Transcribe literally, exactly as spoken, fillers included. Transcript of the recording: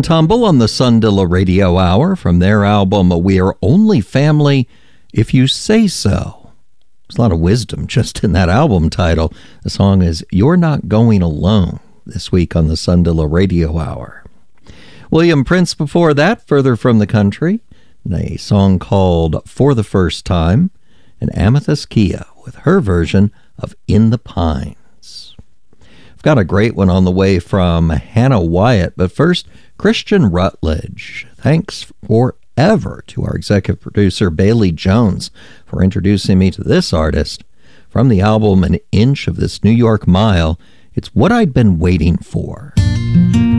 Tumble on the Sundilla Radio Hour from their album We Are Only Family If You Say So. There's a lot of wisdom just in that album title. The song is You're Not Going Alone this week on the Sundilla Radio Hour. William Prince before that, Further from the Country, a song called For the First Time, and Amethyst Kia with her version of In the Pines. I've got a great one on the way from Hannah Wyatt, but first, Christian Rutledge. Thanks forever to our executive producer, Bailey Jones, for introducing me to this artist. From the album An Inch of This New York Mile, it's What I'd Been Waiting For.